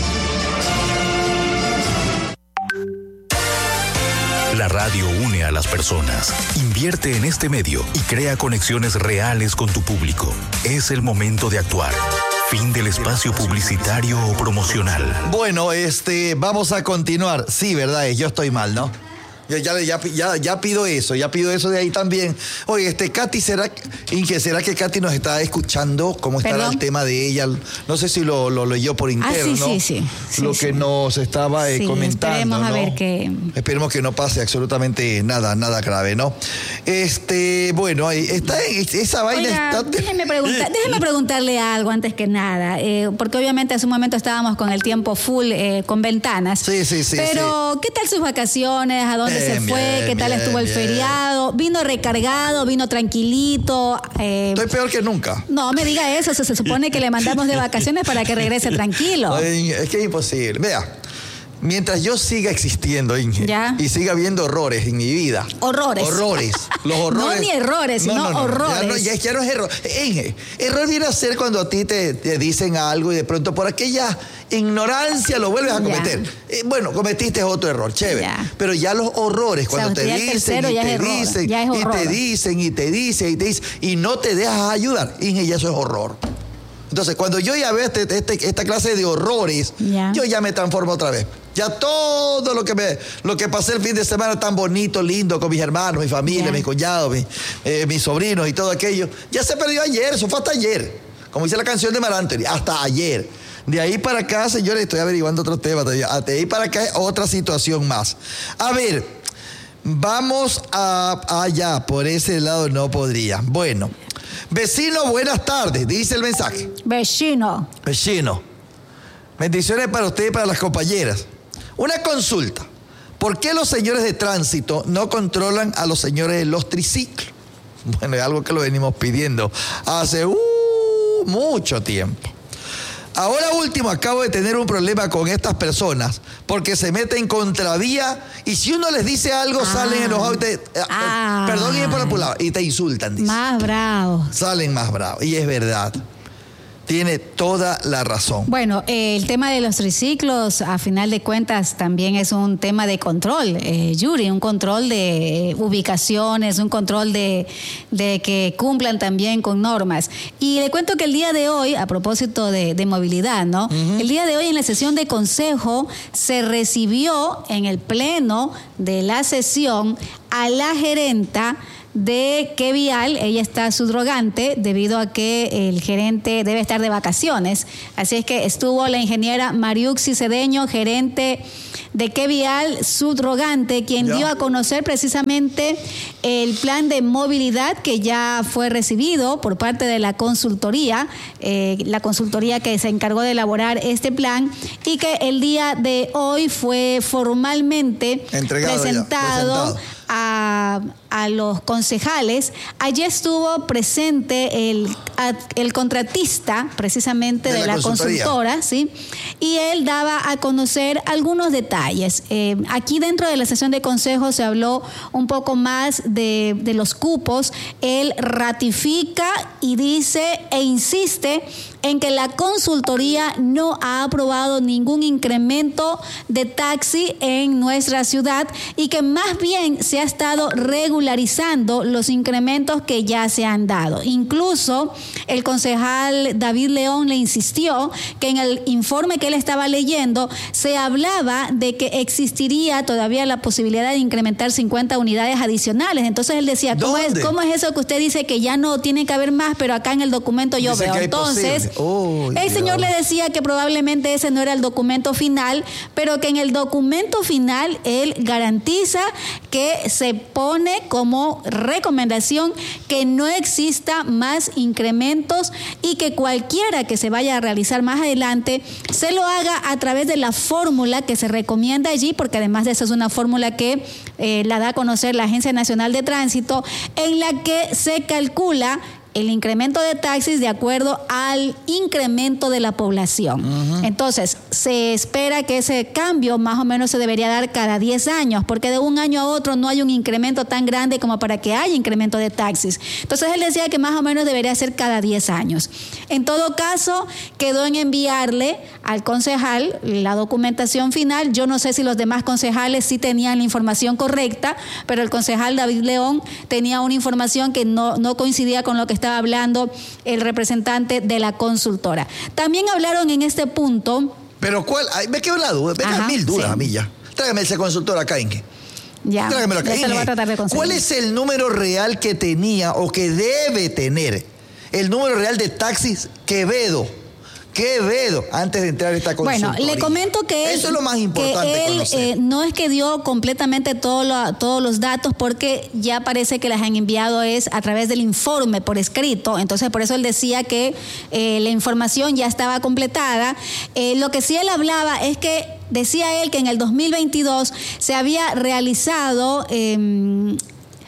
La radio une a las personas. Invierte en este medio y crea conexiones reales con tu público. Es el momento de actuar. Fin del espacio publicitario o promocional. Bueno, este, vamos a continuar. Sí, verdad, yo estoy mal, ¿no? Ya, ya, ya, ya, ya pido eso, ya pido eso de ahí también. Oye, este, Katy, ¿será, Inge, ¿será que Katy nos está escuchando? ¿Cómo estará ¿Perdón? El tema de ella? No sé si lo, lo leyó por interno. Ah, sí, sí, sí. Lo sí, que sí. nos estaba eh, sí, comentando, esperemos ¿no? a ver que... Esperemos que no pase absolutamente nada, nada grave, ¿no? Este, bueno, está, esa vaina Oiga, está... Déjeme, preguntar, déjeme preguntarle algo antes que nada, eh, porque obviamente hace un momento estábamos con el tiempo full, eh, con ventanas. Sí, sí, sí. Pero, sí. ¿qué tal sus vacaciones? ¿A dónde bien, se fue? Bien, ¿Qué tal bien, estuvo el bien. feriado? ¿Vino recargado? ¿Vino tranquilito? Eh, Estoy peor que nunca. No me diga eso, se, se supone que le mandamos de vacaciones para que regrese tranquilo. Ay, es que es imposible. Vea, mientras yo siga existiendo, Inge, ¿Ya? y siga viendo horrores en mi vida. Horrores. Horrores. Los horrores. No ni errores, sino no, no, no, horrores. Ya no, ya, ya no es error. Inge, error viene a ser cuando a ti te, te dicen algo y de pronto por aquella ignorancia lo vuelves a cometer. Eh, bueno, cometiste otro error, chévere. Ya. Pero ya los horrores, cuando o sea, te ya el dicen tercero y ya te es error, dicen ya es y horror. te dicen y te dicen y te dicen y no te dejas ayudar, Inge, ya eso es horror. Entonces, cuando yo ya veo este, este, esta clase de horrores, ya. yo ya me transformo otra vez. Ya todo lo que me, lo que pasé el fin de semana tan bonito, lindo, con mis hermanos, mi familia, ya. mis cuñados, mis, eh, mis sobrinos y todo aquello, ya se perdió ayer, eso fue hasta ayer. Como dice la canción de Mar Anthony, hasta ayer. De ahí para acá, señores, estoy averiguando otros temas. De ahí para acá, otra situación más. A ver, vamos a allá, por ese lado no podría. Bueno, vecino, buenas tardes, dice el mensaje. Vecino. Vecino. Bendiciones para usted y para las compañeras. Una consulta. ¿Por qué los señores de tránsito no controlan a los señores de los triciclos? Bueno, es algo que lo venimos pidiendo hace uh, mucho tiempo. Ahora último, acabo de tener un problema con estas personas porque se meten en contravía y si uno les dice algo, ah, salen enojados y te... Eh, ah, perdón por la palabra, y te insultan. Dice. Más bravos. Salen más bravos, y es verdad. tiene toda la razón. Bueno, eh, el tema de los triciclos, a final de cuentas, también es un tema de control, eh, Yuri, un control de eh, ubicaciones, un control de, de que cumplan también con normas. Y le cuento que el día de hoy, a propósito de, de movilidad, ¿no? Uh-huh. El día de hoy en la sesión de consejo se recibió en el pleno de la sesión a la gerenta de Quevial. Ella está subrogante debido a que el gerente debe estar de vacaciones. Así es que estuvo la ingeniera Mariuxi Cedeño, gerente de Quevial, subrogante, quien ya dio a conocer precisamente el plan de movilidad que ya fue recibido por parte de la consultoría, eh, la consultoría que se encargó de elaborar este plan, y que el día de hoy fue formalmente Entregado presentado, ya, presentado. A, a los concejales. Allí estuvo presente el, el contratista precisamente de, de la, la consultora, ¿sí? Y él daba a conocer algunos detalles. Eh, aquí dentro de la sesión de consejo se habló un poco más de, de los cupos. Él ratifica y dice e insiste en que la consultoría no ha aprobado ningún incremento de taxi en nuestra ciudad y que más bien se ha estado regularizando los incrementos que ya se han dado. Incluso el concejal David León le insistió que en el informe que él estaba leyendo se hablaba de que existiría todavía la posibilidad de incrementar cincuenta unidades adicionales. Entonces él decía, ¿cómo es, ¿cómo es eso que usted dice que ya no tiene que haber más, pero acá en el documento yo dice veo? Entonces, oh, el Dios. señor le decía que probablemente ese no era el documento final, pero que en el documento final él garantiza que se pone como recomendación que no exista más incrementos y que cualquiera que se vaya a realizar más adelante se lo haga a través de la fórmula que se recomienda allí, porque además de eso es una fórmula que eh, la da a conocer la Agencia Nacional de Tránsito, en la que se calcula el incremento de taxis de acuerdo al incremento de la población. Uh-huh. Entonces, se espera que ese cambio más o menos se debería dar cada diez años, porque de un año a otro no hay un incremento tan grande como para que haya incremento de taxis. Entonces, él decía que más o menos debería ser cada diez años. En todo caso, quedó en enviarle al concejal la documentación final. Yo no sé si los demás concejales sí tenían la información correcta, pero el concejal David León tenía una información que no, no coincidía con lo que estaba hablando el representante de la consultora. También hablaron en este punto. Pero cuál, ay, me quedo la duda, me quedan mil dudas sí. a mí ya. Tráigame ese consultor acá, Inge. Ya, Tráigamelo acá. ya se lo va a tratar de conseguir. ¿Cuál es el número real que tenía o que debe tener el número real de taxis Quevedo? Quevedo, antes de entrar a esta consultoría. Bueno, le comento que él, eso es lo más importante que él eh, no es que dio completamente todo lo, todos los datos, porque ya parece que las han enviado es a través del informe por escrito. Entonces, por eso él decía que eh, la información ya estaba completada. Eh, lo que sí él hablaba es que decía él que en el dos mil veintidós se había realizado eh,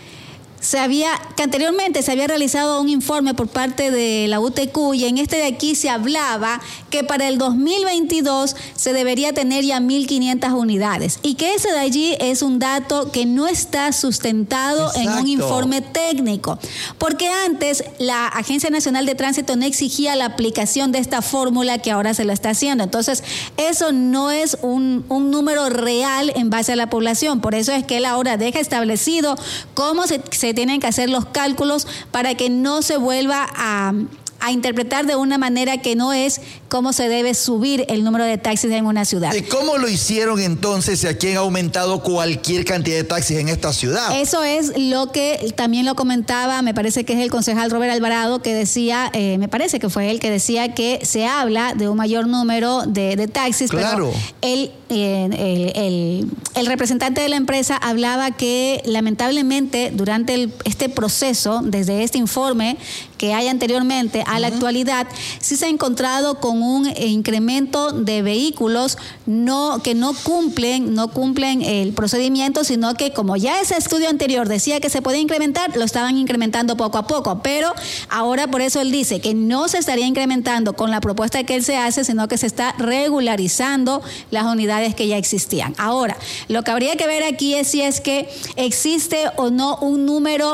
Se había, que anteriormente se había realizado un informe por parte de la U T Q, y en este de aquí se hablaba que para el dos mil veintidós se debería tener ya mil quinientas unidades, y que ese de allí es un dato que no está sustentado Exacto. en un informe técnico, porque antes la Agencia Nacional de Tránsito no exigía la aplicación de esta fórmula que ahora se lo está haciendo. Entonces eso no es un, un número real en base a la población. Por eso es que él ahora deja establecido cómo se, se tienen que hacer los cálculos para que no se vuelva a, a interpretar de una manera que no es cómo se debe subir el número de taxis en una ciudad. ¿Y cómo lo hicieron entonces si aquí han aumentado cualquier cantidad de taxis en esta ciudad? Eso es lo que también lo comentaba, me parece que es el concejal Robert Alvarado, que decía, eh, me parece que fue él que decía que se habla de un mayor número de, de taxis, claro. pero él, eh, el, el, el representante de la empresa hablaba que lamentablemente durante el, este proceso, desde este informe que hay anteriormente a la uh-huh. actualidad, sí se ha encontrado con un incremento de vehículos no que no cumplen, no cumplen el procedimiento, sino que como ya ese estudio anterior decía que se podía incrementar, lo estaban incrementando poco a poco, pero ahora por eso él dice que no se estaría incrementando con la propuesta que él se hace, sino que se está regularizando las unidades que ya existían. Ahora, lo que habría que ver aquí es si es que existe o no un número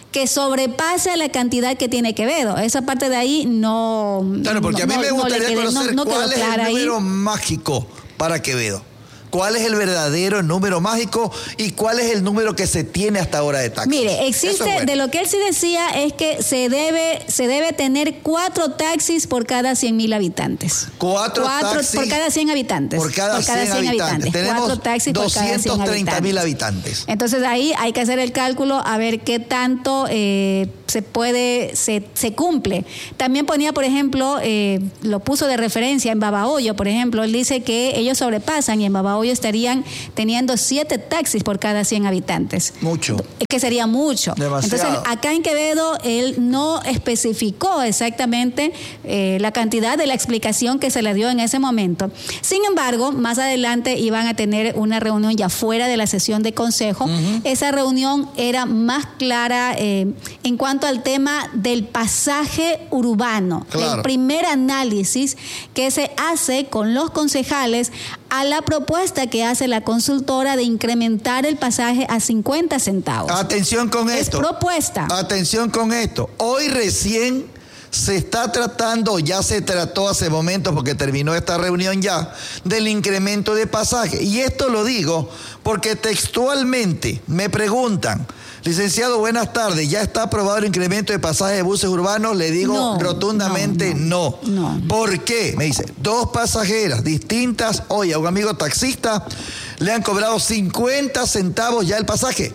que sobrepase la cantidad que tiene Quevedo. Esa parte de ahí no... Claro, porque no, a mí me no, gustaría no conocer no, no cuál es el número ahí. mágico para Quevedo. ¿Cuál es el verdadero número mágico y cuál es el número que se tiene hasta ahora de taxis? Mire, existe, es bueno. de lo que él sí decía es que se debe, se debe tener cuatro taxis por cada cien mil habitantes. Cuatro, cuatro taxis por cada cien habitantes. Por cada, por cada cien, cien habitantes. habitantes. Tenemos cuatro taxis por cada cien doscientos treinta mil habitantes. Entonces ahí hay que hacer el cálculo a ver qué tanto eh, se puede, se, se cumple. También ponía, por ejemplo, eh, lo puso de referencia en Babahoyo, por ejemplo, él dice que ellos sobrepasan y en Babahoyo estarían teniendo siete taxis por cada cien habitantes. Mucho. Que sería mucho. Demasiado. Entonces, acá en Quevedo, él no especificó exactamente eh, la cantidad de la explicación que se le dio en ese momento. Sin embargo, más adelante iban a tener una reunión ya fuera de la sesión de consejo. Uh-huh. Esa reunión era más clara eh, en cuanto al tema del pasaje urbano. Claro. El primer análisis que se hace con los concejales a la propuesta que hace la consultora de incrementar el pasaje a cincuenta centavos. Atención con es esto. Es propuesta. Atención con esto. Hoy recién se está tratando, ya se trató hace momentos porque terminó esta reunión ya, del incremento de pasaje. Y esto lo digo porque textualmente me preguntan, licenciado, buenas tardes, ¿ya está aprobado el incremento de pasajes de buses urbanos? Le digo no, rotundamente no, no. no. ¿Por qué? Me dice, dos pasajeras distintas, hoy a un amigo taxista le han cobrado cincuenta centavos ya el pasaje.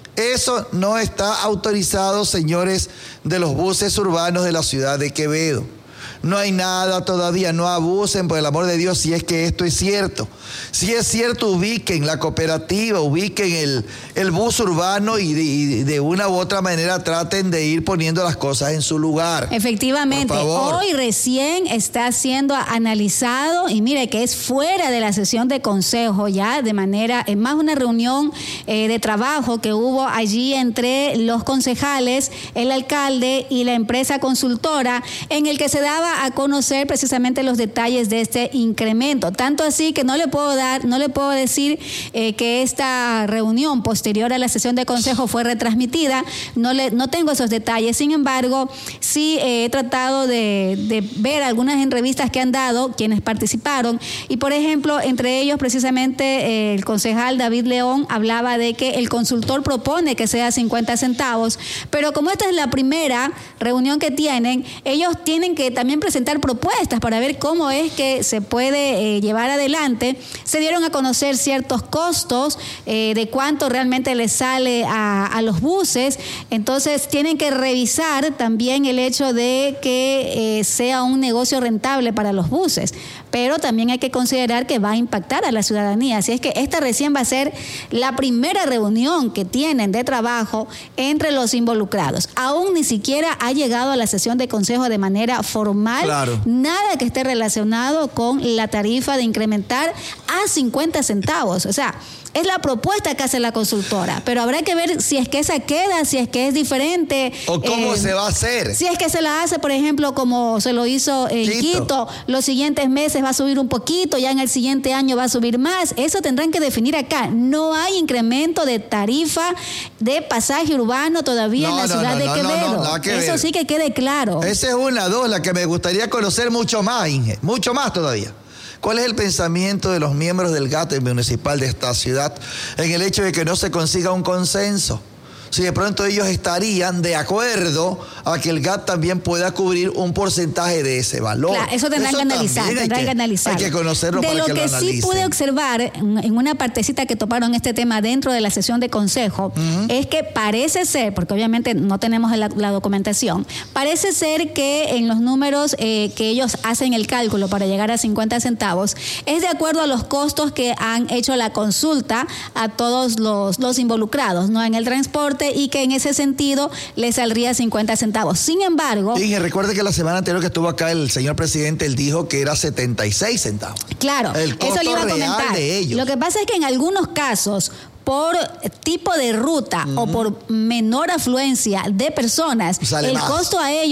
Eso no está autorizado, señores de los buses urbanos de la ciudad de Quevedo. No hay nada todavía, no abusen, por el amor de Dios, si es que esto es cierto. Si es cierto, ubiquen la cooperativa, ubiquen el, el bus urbano y de, y de una u otra manera traten de ir poniendo las cosas en su lugar. Efectivamente, hoy recién está siendo analizado y mire que es fuera de la sesión de consejo ya, de manera, es más una reunión eh, de trabajo que hubo allí entre los concejales, el alcalde y la empresa consultora, en el que se daba a conocer precisamente los detalles de este incremento. Tanto así que no le puedo dar, no le puedo decir eh, que esta reunión posterior a la sesión de consejo fue retransmitida. No le, no tengo esos detalles. Sin embargo, sí eh, he tratado de, de ver algunas entrevistas que han dado quienes participaron. Y por ejemplo, entre ellos precisamente eh, el concejal David León hablaba de que el consultor propone que sea cincuenta centavos, pero como esta es la primera reunión que tienen, ellos tienen que también presentar propuestas para ver cómo es que se puede eh, llevar adelante. Se dieron a conocer ciertos costos eh, de cuánto realmente les sale a, a los buses, entonces tienen que revisar también el hecho de que eh, sea un negocio rentable para los buses, pero también hay que considerar que va a impactar a la ciudadanía, así es que esta recién va a ser la primera reunión que tienen de trabajo entre los involucrados. Aún ni siquiera ha llegado a la sesión de consejo de manera formal, claro. Nada que esté relacionado con la tarifa de incrementar a cincuenta centavos. O sea, es la propuesta que hace la consultora, pero habrá que ver si es que esa queda, si es que es diferente. O cómo eh, se va a hacer. Si es que se la hace, por ejemplo, como se lo hizo en Quito. Quito, los siguientes meses va a subir un poquito, ya en el siguiente año va a subir más. Eso tendrán que definir acá. No hay incremento de tarifa de pasaje urbano todavía no, en la no, ciudad no, de no, Quevedo. No, no, Eso ver. sí que quede claro. Esa es una, dos, la que me gustaría conocer mucho más, Inge, mucho más todavía. ¿Cuál es el pensamiento de los miembros del G A T municipal de esta ciudad en el hecho de que no se consiga un consenso? Si de pronto ellos estarían de acuerdo a que el G A T también pueda cubrir un porcentaje de ese valor. Claro, eso tendrán eso que analizar, tendrán que, que analizar. Hay que conocerlo de para lo que, que lo analicen. Sí pude observar en una partecita que toparon este tema dentro de la sesión de consejo, uh-huh. es que parece ser, porque obviamente no tenemos la, la documentación, parece ser que en los números eh, que ellos hacen el cálculo para llegar a cincuenta centavos, es de acuerdo a los costos que han hecho la consulta a todos los, los involucrados, ¿no? En el transporte, y que en ese sentido le saldría cincuenta centavos. Sin embargo... Y recuerde que la semana anterior que estuvo acá el señor presidente, él dijo que era setenta y seis centavos. Claro, el costo eso le iba a comentar. Real de ellos. Lo que pasa es que en algunos casos, por tipo de ruta uh-huh. o por menor afluencia de personas, sale el más. Costo a ellos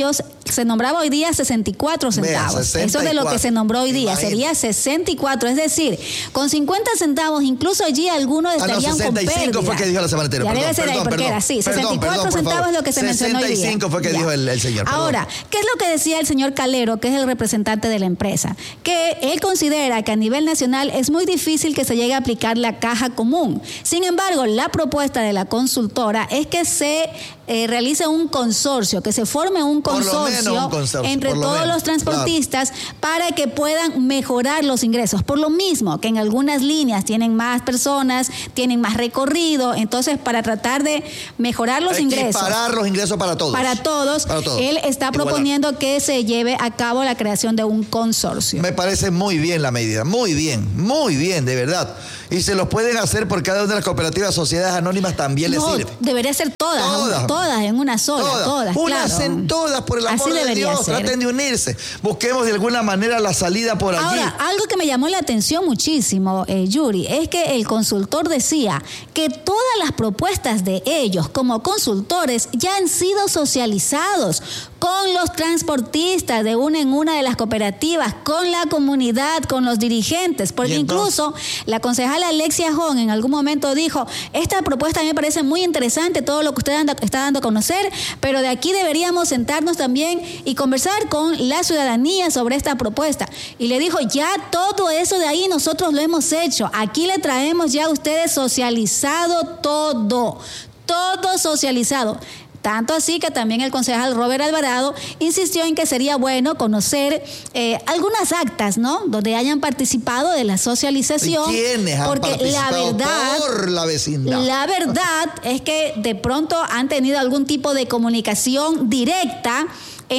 se nombraba hoy día sesenta y cuatro centavos. Vea, sesenta y cuatro. Eso de lo que se nombró hoy día Imagínate. sería sesenta y cuatro. Es decir, con cincuenta centavos, incluso allí algunos estarían ah, no, con pérdida. sesenta y cinco fue que dijo la semana anterior. Ya perdón, debe ser perdón, ahí, porque perdón, era así. sesenta y cuatro perdón, centavos es lo que se mencionó hoy día. sesenta y cinco fue que ya. dijo el, el señor. Perdón. Ahora, ¿qué es lo que decía el señor Calero, que es el representante de la empresa? Que él considera que a nivel nacional es muy difícil que se llegue a aplicar la caja común. Sin embargo, la propuesta de la consultora es que se eh, realice un consorcio, que se forme un consorcio, un consorcio entre todos menos. los transportistas claro. para que puedan mejorar los ingresos. Por lo mismo que en algunas líneas tienen más personas, tienen más recorrido, entonces para tratar de mejorar los ingresos. Equiparar los ingresos para todos. Para todos, para todos. Él está proponiendo Igualar. que se lleve a cabo la creación de un consorcio. Me parece muy bien la medida, muy bien, muy bien, de verdad. Y se los pueden hacer por cada una de las cooperativas, sociedades anónimas también les no, sirve. Debería ser todas, todas, todas en una sola, todas. todas Unas claro. en todas, por el amor Así de Dios, ser. traten de unirse. Busquemos de alguna manera la salida por allí. Ahora, algo que me llamó la atención muchísimo, eh, Yuri, es que el consultor decía que todas las propuestas de ellos como consultores ya han sido socializados con los transportistas de una en una de las cooperativas, con la comunidad, con los dirigentes, porque incluso la concejala Alexia Jón en algún momento dijo, esta propuesta a mí me parece muy interesante, todo lo que usted anda, está dando a conocer, pero de aquí deberíamos sentarnos también y conversar con la ciudadanía sobre esta propuesta. Y le dijo, ya todo eso de ahí nosotros lo hemos hecho, aquí le traemos ya a ustedes socializado todo, todo socializado. Tanto así que también el concejal Robert Alvarado insistió en que sería bueno conocer eh, algunas actas, ¿no? Donde hayan participado de la socialización. ¿Y quiénes han porque participado la verdad, por la vecindad? La verdad es que de pronto han tenido algún tipo de comunicación directa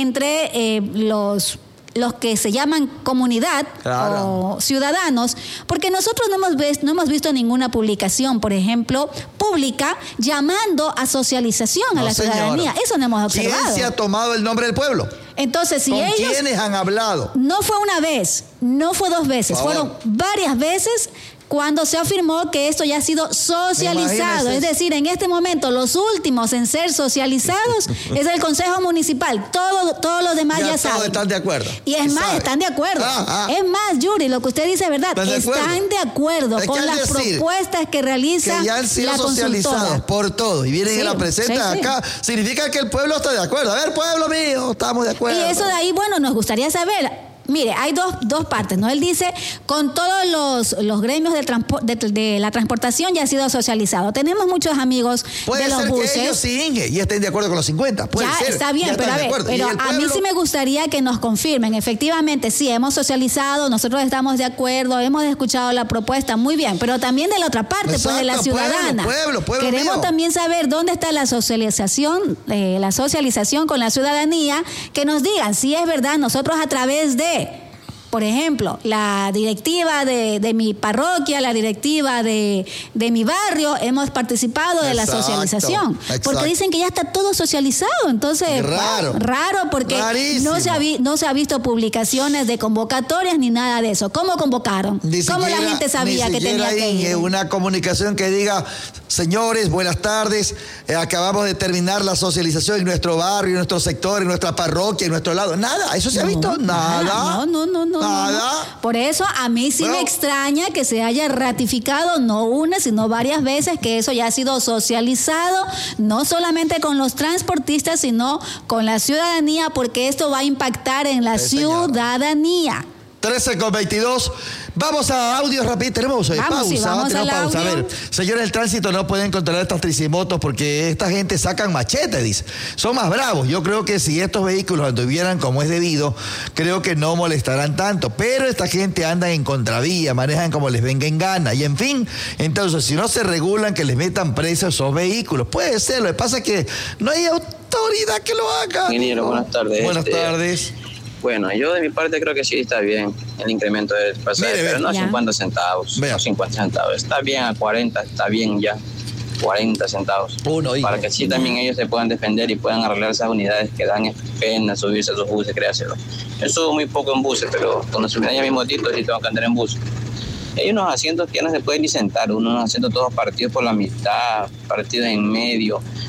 entre eh, los... los que se llaman comunidad claro. o ciudadanos, porque nosotros no hemos, visto, no hemos visto ninguna publicación, por ejemplo, pública, llamando a socialización no, a la señora. ciudadanía. Eso no hemos observado. ¿Quién se ha tomado el nombre del pueblo? Entonces, si ¿Con ellos... quiénes han hablado? No fue una vez, no fue dos veces, fueron varias veces cuando se afirmó que esto ya ha sido socializado. Es decir, en este momento los últimos en ser socializados es el Consejo Municipal. Todo, todos los demás ya, ya saben. Todos están de acuerdo. Y es más, sabe? están de acuerdo. Ah, ah. Es más, Yuri, lo que usted dice es verdad. ¿Están de acuerdo, están de acuerdo con las propuestas que realiza que ya han sido la socializados consultora. por todo y vienen sí, y la presentan sí, acá. Sí. Significa que el pueblo está de acuerdo. A ver, pueblo mío, estamos de acuerdo. Y eso de ahí, bueno, nos gustaría saber... Mire, hay dos, dos partes, ¿no? Él dice, con todos los, los gremios de, transpo, de, de la transportación ya ha sido socializado. Tenemos muchos amigos Puede de los ser buses. Que ellos sí y estén de acuerdo con los cincuenta. Puede ya ser. está bien, pero a ver, pero a mí sí me gustaría que nos confirmen. Efectivamente, sí, hemos socializado, nosotros estamos de acuerdo, hemos escuchado la propuesta, muy bien, pero también de la otra parte, Exacto, pues de la ciudadana. Pueblo, pueblo, pueblo Queremos mío. también saber dónde está la socialización, eh, la socialización con la ciudadanía, que nos digan si es verdad, nosotros a través de... Por ejemplo, la directiva de, de mi parroquia, la directiva de, de mi barrio, hemos participado de exacto, la socialización. Exacto. Porque dicen que ya está todo socializado. Entonces, raro. Wow, raro porque no se, ha vi, no se ha visto publicaciones de convocatorias ni nada de eso. ¿Cómo convocaron? Ni ¿Cómo siquiera, la gente sabía que tenía que ir? Una comunicación que diga, señores, buenas tardes, eh, acabamos de terminar la socialización en nuestro barrio, en nuestro sector, en nuestra parroquia, en nuestro lado. Nada, ¿eso se no, ha visto? Nada. No, no, no, no. Nada. No. Por eso a mí sí bueno. me extraña que se haya ratificado no una, sino varias veces que eso ya ha sido socializado, no solamente con los transportistas, sino con la ciudadanía, porque esto va a impactar en la sí, ciudadanía. trece con veintidós. Vamos a audio rápido. Tenemos eh, vamos, pausa. Sí, vamos tenemos pausa. Audio. A ver, señores del tránsito no pueden controlar estas tricimotos porque esta gente sacan machete, dice. Son más bravos. Yo creo que si estos vehículos anduvieran como es debido, creo que no molestarán tanto. Pero esta gente anda en contravía, manejan como les venga en gana. Y en fin, entonces si no se regulan, que les metan presos esos vehículos. Puede ser. Lo que pasa es que no hay autoridad que lo haga. Ingeniero, buenas tardes. Buenas este... tardes. Bueno, yo de mi parte creo que sí está bien el incremento del pasaje, Mire, pero no ya. cincuenta centavos, Vea. no cincuenta centavos. Está bien a cuarenta, está bien ya, cuarenta centavos. Uno, para que sí también ellos se puedan defender y puedan arreglar esas unidades que dan pena subirse a sus buses, créaselo. Yo subo muy poco en buses, pero cuando se me daña mi motito sí tengo que andar en bus. Hay unos asientos que no se pueden ni sentar, unos asientos todos partidos por la mitad, partidos en medio.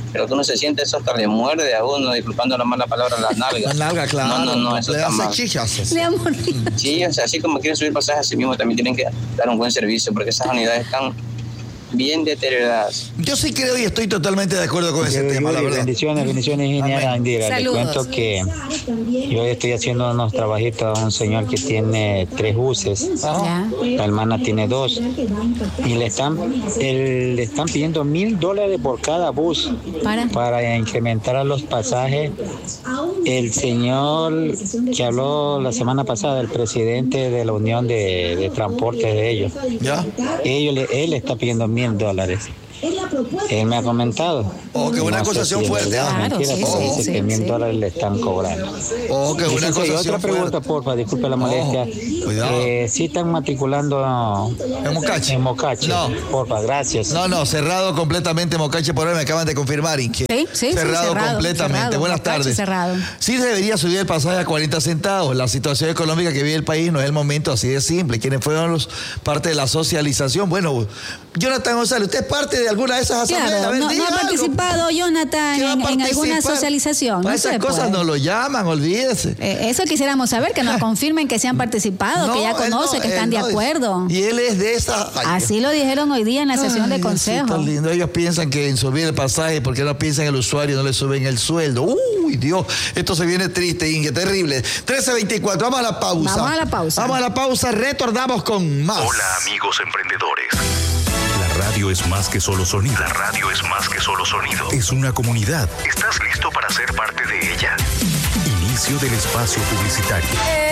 pero que uno se siente eso hasta le muerde a uno, disculpando la mala palabra, las nalgas. Las nalgas, claro. No, no, no, eso le está hace mal. chichas. Le amor. Sí, o sea, así como quieren subir pasajes, así mismo también tienen que dar un buen servicio, porque esas unidades están bien deterioradas. Yo sí creo y estoy totalmente de acuerdo con ese Yo, tema, yo, la verdad. bendiciones, bendiciones, ingeniera Indira. Le Saludos. cuento que yo estoy haciendo unos trabajitos a un señor que tiene tres buses. Ya. La hermana tiene dos. Y le están, el- le están pidiendo mil dólares por cada bus Para. para incrementar los pasajes. El señor que habló la semana pasada, el presidente de la Unión de, de Transportes de ellos, ¿Ya? ellos le- él está pidiendo mil dólares. Él me ha comentado. Oh, qué buena No sé acusación si es fuerte. verdad o Claro, mentira, sí, pero sí, dice sí, que mil sí. dólares le están cobrando. Oh, qué buena Licenciado, y acusación otra pregunta, fuerte. porfa, disculpe la molestia. cuidado. Eh, ¿Sí están matriculando ¿En Mocache? en Mocache? No. Porfa, gracias. No, no, cerrado completamente Mocache por ahora, me acaban de confirmar. Inge. Sí, sí, sí, cerrado, cerrado, completamente. cerrado, Buenas Mocache tardes. cerrado. Sí debería subir el pasaje a cuarenta centavos. La situación económica que vive el país no es el momento así de simple. ¿Quiénes fueron los parte de la socialización? Bueno, Jonathan González, ¿usted es parte de alguna de esas asambleas? Claro, A ver, no, diga no ha algo. participado Jonathan ¿Qué va a en, en alguna participar? socialización. Para No esas se cosas puede. no lo llaman, olvídese. Eh, eso quisiéramos saber, que nos confirmen que se han participado, No, que ya él no, conocen, que él están de no dice. acuerdo. Y él es de esa. Ay, Así lo dijeron hoy día en la sesión Ay, de Diosito consejo. lindo. Ellos piensan que en subir el pasaje, porque no piensan en el usuario, no le suben el sueldo. Uy, Dios, esto se viene triste, Inge, terrible. trece veinticuatro, vamos a la pausa. Vamos a la pausa. Vamos a la pausa, retornamos con más. Hola amigos emprendedores. La radio es más que solo sonido. La radio es más que solo sonido. Es una comunidad. ¿Estás listo para ser parte de ella? Inicio del espacio publicitario.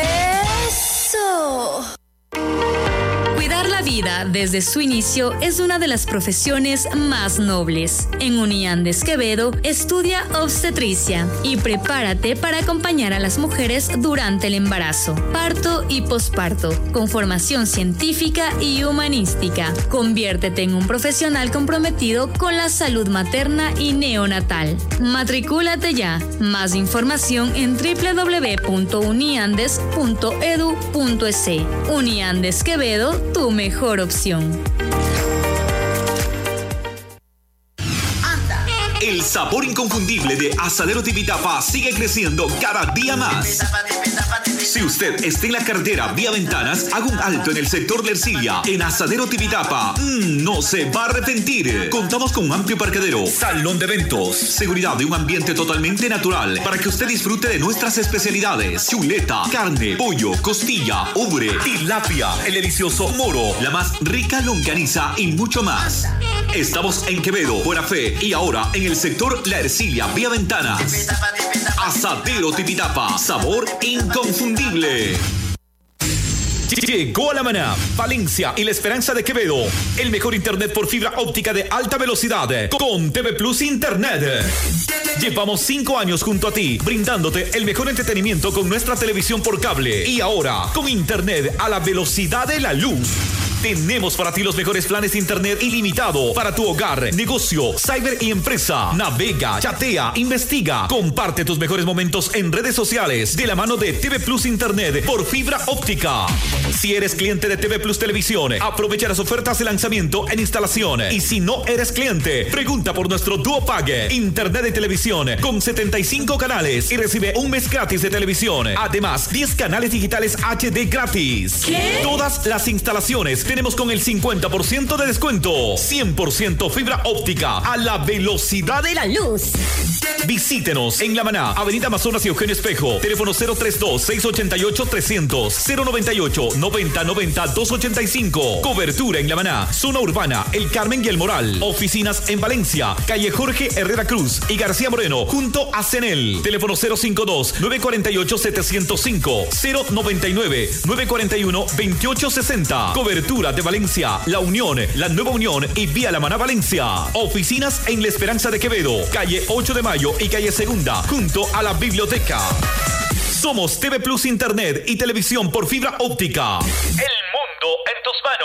¡Eso! Cuidar la vida desde su inicio es una de las profesiones más nobles. En Uniandes Quevedo, estudia obstetricia y prepárate para acompañar a las mujeres durante el embarazo, parto y posparto, con formación científica y humanística. Conviértete en un profesional comprometido con la salud materna y neonatal. Matricúlate ya. Más información en doble u doble u doble u punto uniandes punto e d u punto e s. Uniandes Quevedo, tu mejor opción. El sabor inconfundible de Asadero Tipitapa sigue creciendo cada día más. Si usted está en la carretera vía Ventanas, haga un alto en el sector de Ercilia, en Asadero Tipitapa. Mm, no se va a arrepentir. Contamos con un amplio parqueadero, salón de eventos, seguridad de un ambiente totalmente natural para que usted disfrute de nuestras especialidades: chuleta, carne, pollo, costilla, ubre, tilapia, el delicioso moro, la más rica longaniza y mucho más. Estamos en Quevedo, Buena Fe y ahora en el sector La Ercilia, vía Ventanas. Asadero Tipitapa, sabor inconfundible. Llegó a La Maná, Valencia y La Esperanza de Quevedo. El mejor internet por fibra óptica de alta velocidad con T V Plus Internet. Llevamos cinco años junto a ti, brindándote el mejor entretenimiento con nuestra televisión por cable. Y ahora, con internet a la velocidad de la luz. Tenemos para ti los mejores planes de internet ilimitado para tu hogar, negocio, cyber y empresa. Navega, chatea, investiga, comparte tus mejores momentos en redes sociales de la mano de T V Plus Internet por fibra óptica. Si eres cliente de T V Plus Televisión, aprovecha las ofertas de lanzamiento en instalación. Y si no eres cliente, pregunta por nuestro Duo Pague, internet de televisión con setenta y cinco canales y recibe un mes gratis de televisión. Además, diez canales digitales H D gratis. ¿Qué? Todas las instalaciones tenemos con el cincuenta por ciento de descuento. cien por ciento fibra óptica a la velocidad de la luz. Visítenos en La Maná, Avenida Amazonas y Eugenio Espejo. Teléfono cero treinta y dos, seiscientos ochenta y ocho, trescientos, cero noventa y ocho, noventa noventa, doscientos ochenta y cinco. Cobertura en La Maná, zona urbana, El Carmen y El Moral. Oficinas en Valencia, calle Jorge Herrera Cruz y García Moreno, junto a Cenel. Teléfono cero cincuenta y dos, novecientos cuarenta y ocho, setecientos cinco, cero noventa y nueve, novecientos cuarenta y uno, veintiocho sesenta. Cobertura de Valencia, La Unión, La Nueva Unión y Vía La Maná Valencia. Oficinas en La Esperanza de Quevedo, calle ocho de mayo y calle Segunda, junto a la biblioteca. Somos T V Plus Internet y televisión por fibra óptica. El mundo en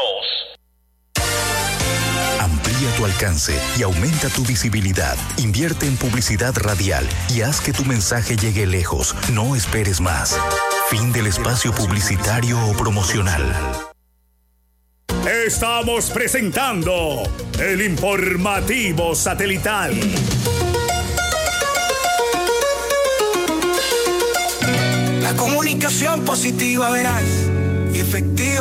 tus manos. Amplía tu alcance y aumenta tu visibilidad. Invierte en publicidad radial y haz que tu mensaje llegue lejos. No esperes más. Fin del espacio publicitario o promocional. Estamos presentando el informativo satelital. Comunicación positiva, verás, y efectiva.